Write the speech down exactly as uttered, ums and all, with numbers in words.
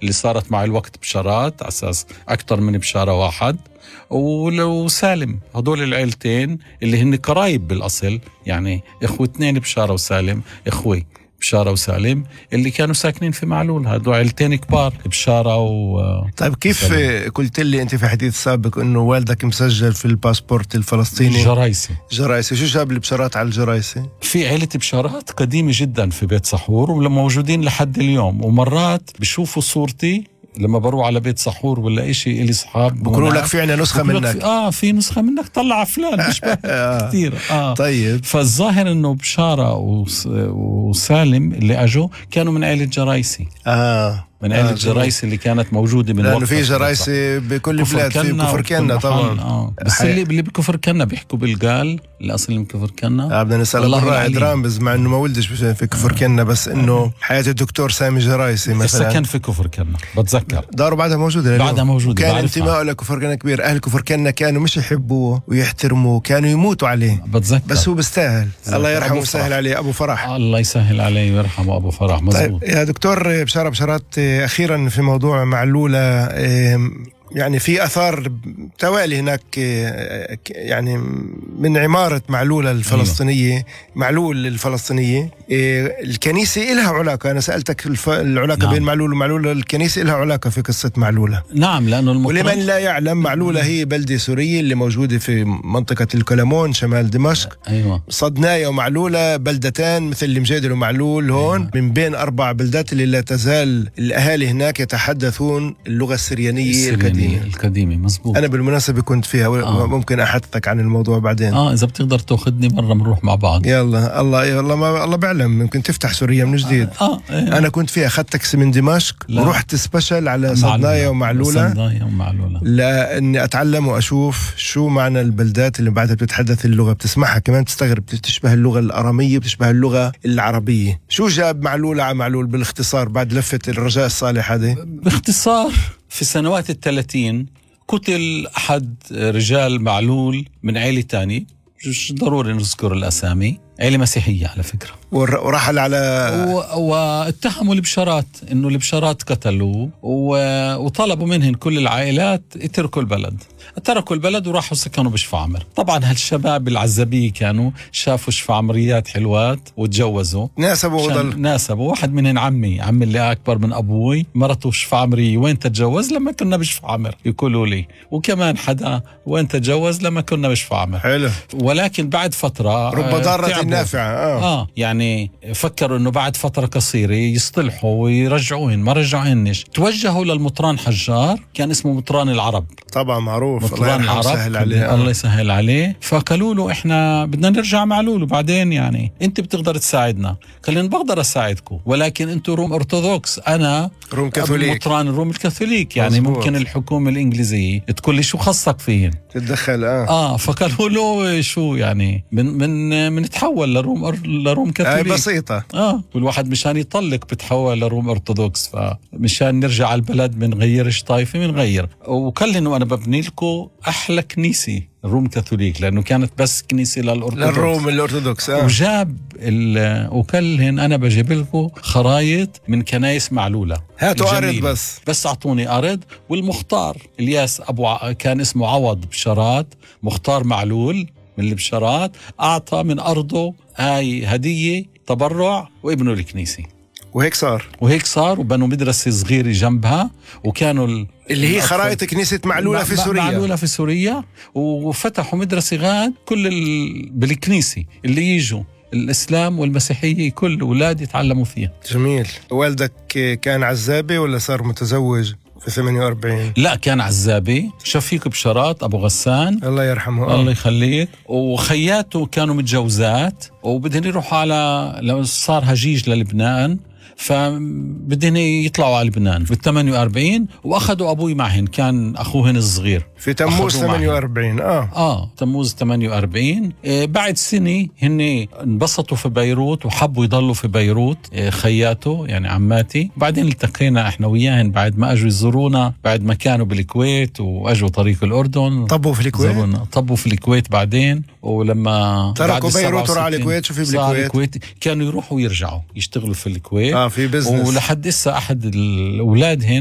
اللي صارت مع الوقت بشارات على أساس أكتر من بشارة واحد، ولو سالم. هدول العيلتين اللي هن قرايب بالأصل، يعني إخوة اثنين بشارة وسالم، إخوي بشارة وسالم اللي كانوا ساكنين في معلول. هدول عيلتين كبار بشارة و... طيب كيف سالم. قلت لي أنت في حديث سابق أنه والدك مسجل في الباسبورت الفلسطيني جرايسي. جرايسي شو جاب لي بشارات على الجرايسي؟ في عيلة بشارات قديمة جدا في بيت سحور وموجودين لحد اليوم، ومرات بشوفوا صورتي لما بروح على بيت سحور ولا إشي إلي صحاب بقولوا لك في عنا نسخة منك. في آه في نسخة منك طلع فلان بشبه كتير. آه طيب. فالظاهر إنه بشارة وسالم اللي أجوا كانوا من عيلة جرايسي. آه من عيلة آه جرايسي اللي كانت موجودة من لأنه في جرايسي بكل بلاد، في كفر كنا طبعا. آه. بس اللي اللي بكفر كنا بيحكوا بالقال الأصل من كفر كنا. آه بدنا نسأل الرائد رامز مع إنه ما ولدش في كفر كنا، بس إنه حياة الدكتور سامي جرايسي مثلا سكن في كفر كنا بتذكر. داره بعدها موجودة. بعدها موجودة. كان انتماء لكفر كنا كبير. أهل كفر كنا كانوا مش يحبوه ويحترموه، كانوا يموتوا عليه. بتذكر. بس هو بيستاهل. الله يرحمه ويسهل عليه أبو فرح. الله يسهل عليه ويرحمه أبو فرح. مزبوط. طيب يا دكتور بشارة بشارات، أخيرا في موضوع معلولة، يعني في أثار توالي هناك يعني من عمارة معلولة الفلسطينية. أيوة. معلول الفلسطينية الكنيسة إلها علاقة. أنا سألتك الف... العلاقة. نعم. بين معلول ومعلولة. الكنيسة إلها علاقة في قصة معلولة. نعم لأنه المطرح... ولمن لا يعلم معلولة هي بلدة سورية اللي موجودة في منطقة الكلمون شمال دمشق. أيوة. صدنايا ومعلولة بلدتان مثل المجادل ومعلول هون. أيوة. من بين أربع بلدات اللي لا تزال الأهالي هناك يتحدثون اللغة السريانية, السريانية. القديمة القديمة. مزبوط. أنا بالمناسبة كنت فيها. آه. ممكن أحدثك عن الموضوع بعدين. آه إذا بتقدر تأخذني مرة بنروح مع بعض. يلا الله الله ما الله بعلم ممكن تفتح سوريا من جديد. آه. آه. أنا كنت فيها أخذت تاكسي من دمشق ورحت سبيشل على صدنايا ومعلولة. صدنايا ومعلولة لأني أتعلم وأشوف شو معنى البلدات اللي بعدها بتتحدث اللغة، بتسمعها كمان تستغرب، بتشبه اللغة الأرامية، بتشبه اللغة العربية. شو جاب معلولة على معلول بالاختصار بعد لفة الرجاء الصالح هذه؟ باختصار في سنوات الثلاثين قتل أحد رجال معلول من عائلة تاني، مش ضروري نذكر الأسامي، عائلة مسيحية على فكرة، ورحل على و... واتهموا البشارات إنه البشارات قتلوه و... وطلبوا منهم كل العائلات يتركوا البلد. تركوا البلد وراحوا سكنوا بشفاعمر. طبعا هالشباب العزبية كانوا شافوا شفاعمريات حلوات وتجوزوا، ناسبوا وضل ناسبوا. واحد منهم عمي عمي اللي أكبر من أبوي مرته شفاعمرية، وين تتجوز؟ لما كنا بشفاعمر يقولوا لي. وكمان حدا وين تتجوز؟ لما كنا بشفاعمر. حلو. ولكن بعد فترة رب ضارة نافعة. آه. آه يعني فكروا إنه بعد فترة قصيرة يصطلحوا ويرجعوهن، ما رجعوهنش. توجهوا للمطران حجار كان اسمه مطران العرب، طبعا معروف، الله يسهل عليه. الله يسهل عليه. فقالوا له إحنا بدنا نرجع معلول، وبعدين يعني أنت بتقدر تساعدنا. قال لهم بقدر أساعدكم ولكن أنتوا روم أرثوذكس، أنا روم كاثوليك، مطران الروم الكاثوليك. يعني مزبوط. ممكن الحكومة الإنجليزية تقول لي شو خصك فيهن تتدخل. آه. آه فقالوا له شو يعني من من من تحول لروم أر... لروم كاثوليك. آه بسيطة. آه والواحد مشان يطلق بتحول لروم أرثوذكس، فمشان نرجع على البلد بنغيرش طائفة بنغير. وقال إنه أنا ببني لكم أحلى كنيسة الروم كاثوليك، لأنه كانت بس كنيسة للأرثوذكس، للروم الأرثوذكس. آه. وجاب وكلهن أنا بجيب لكم خرايط من كنايس معلولة، هاتوا أرض بس بس أعطوني أرض. والمختار الياس أبو ع... كان اسمه عوض بشارات، مختار معلول من البشارات، أعطى من أرضه هاي هدية تبرع وابنوا الكنيسة. وهيك صار وهيك صار وبنوا مدرسة صغيرة جنبها، وكانوا ال... اللي هي خرائط كنيسة معلولة في سوريا. معلولة في سوريا، وفتحوا مدرسة غاد كل ال... بالكنيسة اللي يجوا الإسلام والمسيحية كل أولاد يتعلموا فيها. جميل. والدك كان عزابي ولا صار متزوج في ثمانية وأربعين؟ لا كان عزابي. شفيق بشارات أبو غسان الله يرحمه. الله يخليك. وخياته كانوا متجوزات وبدهن يروحوا على لو صار هجيج للبنان، فبدهن يطلعوا على لبنان بالثمانية وأربعين، وأخذوا أبوي معهن، كان أخوهن الصغير في تموز ثمانية وأربعين. آه آه تموز ثمانية وأربعين. إيه بعد سنة هن انبسطوا في بيروت وحبوا يضلوا في بيروت. إيه خياته يعني عماتي. بعدين التقينا إحنا وياهن بعد ما أجوا يزورونا، بعد ما كانوا بالكويت وأجوا طريق الأردن. طبوا في الكويت. طبوا في الكويت بعدين، ولما تركوا بيروت وراحوا على الكويت. شو في بالكويت؟ الكويت كانوا يروحوا ويرجعوا يشتغلوا في الكويت. آه في بزنس. ولحد إسا أحد الأولاد هن